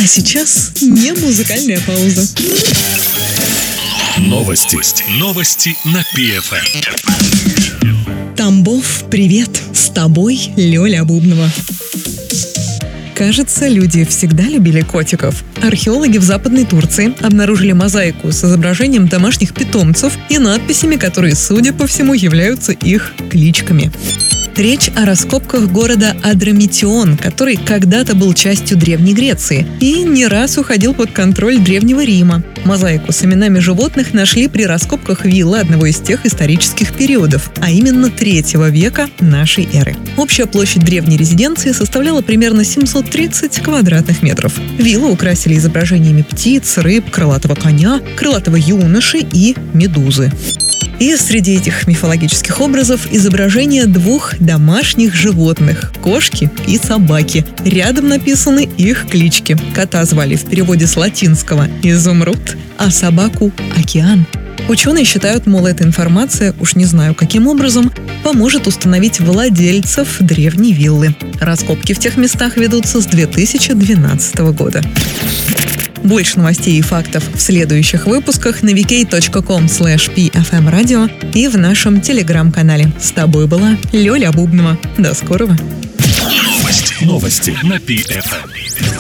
сейчас не музыкальная пауза. Новости на ПФМ. Тамбов, привет! С тобой Лёля Бубнова. Кажется, люди всегда любили котиков. Археологи в Западной Турции обнаружили мозаику с изображением домашних питомцев и надписями, которые, судя по всему, являются их кличками. Речь о раскопках города Адрамитион, который когда-то был частью Древней Греции и не раз уходил под контроль Древнего Рима. Мозаику с именами животных нашли при раскопках виллы одного из тех исторических периодов, а именно 3 века нашей эры. Общая площадь древней резиденции составляла примерно 730 квадратных метров. Виллу украсили изображениями птиц, рыб, крылатого коня, крылатого юноши и медузы. И среди этих мифологических образов изображения 2 домашних животных – кошки и собаки. Рядом написаны их клички. Кота звали в переводе с латинского «изумруд», а собаку – «океан». Ученые считают, мол, эта информация, уж не знаю каким образом, поможет установить владельцев древней виллы. Раскопки в тех местах ведутся с 2012 года. Больше новостей и фактов в следующих выпусках на vk.com/pfmradio и в нашем телеграм-канале. С тобой была Лёля Бубнова. До скорого. Новости на ПФМ.